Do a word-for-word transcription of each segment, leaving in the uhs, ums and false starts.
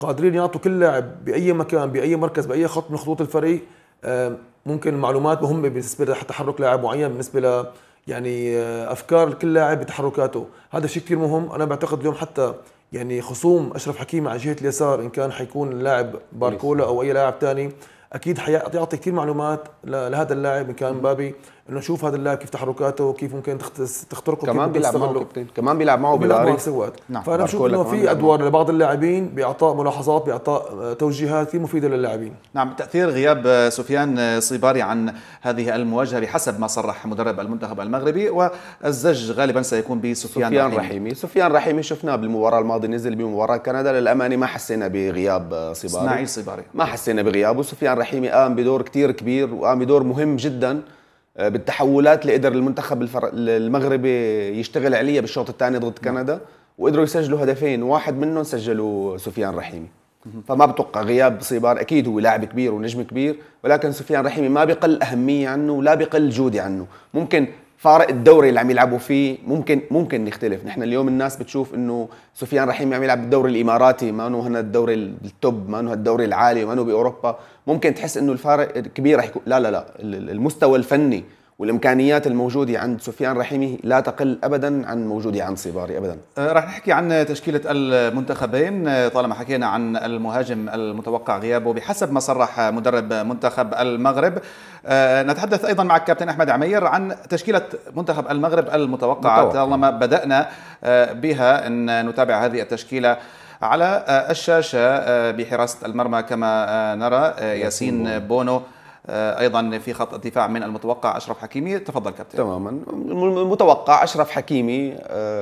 قادرين يعطوا كل لاعب باي مكان باي مركز باي خط من خطوط الفريق ممكن معلومات مهمه بالنسبه لتحرك لاعب معين، بالنسبه ل يعني افكار كل لاعب بتحركاته. هذا شيء كثير مهم. انا بعتقد اليوم حتى يعني خصوم اشرف حكيمي على جهه اليسار ان كان حيكون اللاعب باركولا او اي لاعب ثاني، اكيد حيعطي كثير معلومات لهذا اللاعب ان كان مبابي، انه نشوف هذا اللاعب كيف تحركاته وكيف ممكن تخترقه، كمان بيلعب معه كابتن، كمان بيلعب معه بلاريس. نعم. فانا بشوف انه في ادوار لبعض اللاعبين باعطاء ملاحظات، باعطاء توجيهات كثير مفيده للاعبين. نعم. تاثير غياب سفيان صيباري عن هذه المواجهه بحسب ما صرح مدرب المنتخب المغربي، والزج غالبا سيكون بسفيان سفيان رحيمي. رحيمي سفيان رحيمي شفناه بالمباراه الماضيه، نزل بمباراه كندا، للامانه ما حسينا بغياب صيباري، اسماعيل صيباري ما حسينا بغيابه. سفيان رحيمي قام بدور كثير كبير وقام بدور مهم جدا بالتحولات اللي قدر المنتخب الفر... المغربي يشتغل عليها بالشوط الثاني ضد كندا، وقدروا يسجلوا هدفين، واحد منهم سجلوا سفيان رحيمي. فما بتوقع غياب صيبار، اكيد هو لاعب كبير ونجم كبير، ولكن سفيان رحيمي ما بقل اهميه عنه ولا بقل جوده عنه. ممكن فارق الدوري اللي عم يلعبوا فيه ممكن ممكن نختلف. نحن اليوم الناس بتشوف انه سفيان رحيمي عم يلعب بالدوري الاماراتي، ما انه هنا الدوري التوب، ما انه الدوري العالي، ما انه باوروبا، ممكن تحس انه الفارق كبير رح يكون. لا لا لا، المستوى الفني والامكانيات الموجوده عند سفيان رحيمي لا تقل ابدا عن موجوده عند صيباري ابدا. أه راح نحكي عن تشكيله المنتخبين طالما حكينا عن المهاجم المتوقع غيابه بحسب ما صرح مدرب منتخب المغرب. أه نتحدث ايضا مع الكابتن احمد عمير عن تشكيله منتخب المغرب المتوقعه، طالما بدانا بها ان نتابع هذه التشكيله على الشاشه. بحراسه المرمى كما نرى ياسين بونو، ايضا في خط الدفاع من المتوقع اشرف حكيمي. تفضل كابتن. تماما، المتوقع اشرف حكيمي،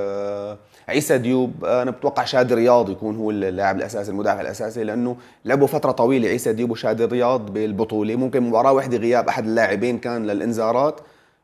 عيسى ديوب، انا بتوقع شادي رياض يكون هو اللاعب الاساسي، المدافع الاساسي، لانه لعبوا فتره طويله عيسى ديوب وشادي رياض بالبطوله. ممكن مباراه واحده غياب احد اللاعبين كان للانذارات،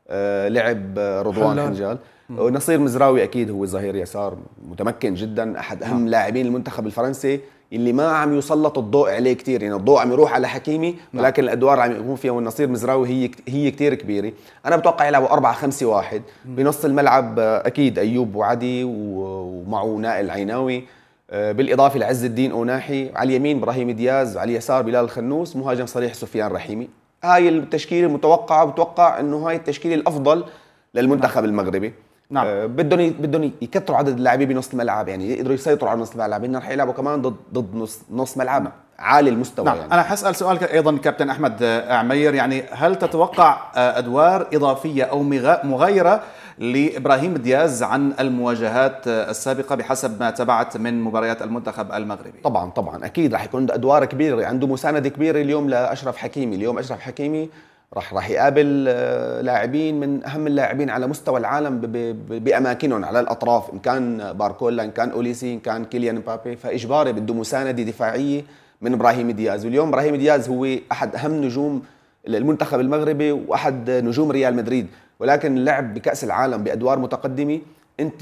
لعب رضوان حنجال. ونصير مزراوي اكيد هو ظهير يسار متمكن جدا، احد اهم لاعبين المنتخب الفرنسي اللي ما عم يسلط الضوء عليه كثير، يعني الضوء عم يروح على حكيمي ولكن الادوار عم يقوم فيها والنصير مزراوي هي هي كثير كبيره. انا بتوقع يلعبوا أربعة خمسة واحد. بنص الملعب اكيد ايوب وعدي ومعه نائل عيناوي، بالاضافه لعز الدين اوناحي، على اليمين ابراهيم دياز، على اليسار بلال الخنوس، مهاجم صريح سفيان رحيمي. هاي التشكيله المتوقعه، بتوقع انه هاي التشكيله الافضل للمنتخب نعم. المغربي. نعم. آه بدهم بدهم يكثروا عدد اللاعبين بنص الملعب، يعني يقدروا يسيطروا على نص الملعب، لانه رح يلعبوا كمان ضد ضد نص نص ملعب نعم. عالي المستوى. نعم. يعني انا حسأل سؤال ايضا كابتن احمد عمير، يعني هل تتوقع ادوار اضافيه او مغايره لابراهيم دياز عن المواجهات السابقه بحسب ما تابعت من مباريات المنتخب المغربي؟ طبعا طبعا اكيد رح يكون عنده ادوار كبيره، عنده مسانده كبيره اليوم لاشرف حكيمي. اليوم اشرف حكيمي راح راح يقابل لاعبين من اهم اللاعبين على مستوى العالم باماكنهم على الاطراف، ان كان باركولا، ان كان اوليسي، ان كان كيليان مبابي، فاجباري بده مسانده دفاعيه من ابراهيم دياز. واليوم ابراهيم دياز هو احد اهم نجوم المنتخب المغربي واحد نجوم ريال مدريد، ولكن اللعب بكاس العالم بادوار متقدمه انت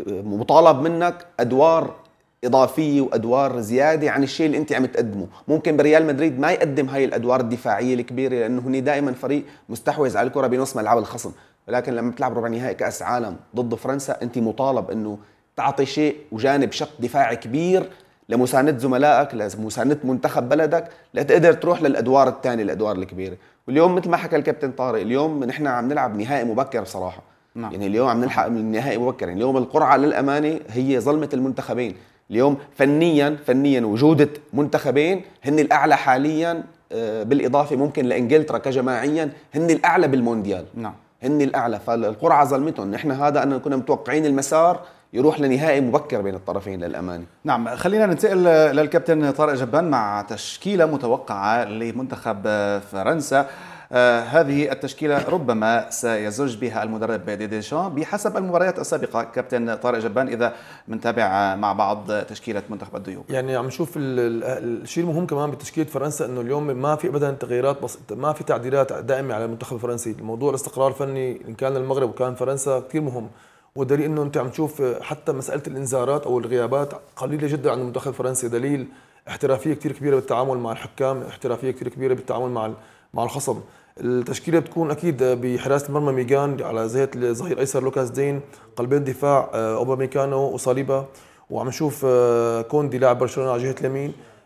مطالب منك ادوار اضافيه وادوار زياده عن الشيء اللي انت عم تقدمه. ممكن بريال مدريد ما يقدم هاي الادوار الدفاعيه الكبيره، لانه هن دائما فريق مستحوذ على الكره بنص ملعب الخصم، ولكن لما بتلعب ربع نهائي كاس عالم ضد فرنسا انت مطالب انه تعطي شيء وجانب شق دفاعي كبير لمساندة زملائك، لمساندة منتخب بلدك، لتقدر تروح للادوار الثانيه، الادوار الكبيره. واليوم مثل ما حكى الكابتن طارق، اليوم نحن عم نلعب نهائي مبكر بصراحه. نعم. يعني اليوم عم نلحق من النهائي مبكر، يعني اليوم القرعه للامانه هي ظلمه المنتخبين. اليوم فنيا فنيا وجودة منتخبين هن الأعلى حاليا، بالإضافة ممكن لإنجلترا كجماعيا هن الأعلى بالمونديال. نعم. هن الأعلى، فالقرعة ظلمتهم. نحن هذا أنا كنا متوقعين المسار يروح لنهائي مبكر بين الطرفين للأمانة. نعم. خلينا ننتقل للكابتن طارق جبان مع تشكيلة متوقعة لمنتخب فرنسا. آه هذه التشكيلة ربما سيزج بها المدرب ديديشان بحسب المباريات السابقة. كابتن طارق جبان، إذا منتابع مع بعض تشكيلة منتخب الضيوف، يعني عم نشوف الشيء المهم كمان بتشكيلة فرنسا انه اليوم ما في ابدا تغييرات، بس ما في تعديلات دائمة على المنتخب الفرنسي. الموضوع الاستقرار الفني ان كان المغرب وكان فرنسا كثير مهم، والدليل انه انت عم تشوف حتى مسألة الانذارات او الغيابات قليلة جدا عند المنتخب الفرنسي، دليل احترافية كثير كبيرة بالتعامل مع الحكام، احترافية كثير كبيرة بالتعامل مع مع الخصم. التشكيله بتكون اكيد بحراسه المرمى ميغان، على زيت الظهير ايسر لوكاس دين، قلبين دفاع اوباميكانو وصليبا، وعم نشوف كوندي لاعب برشلونه على جهه اليمين،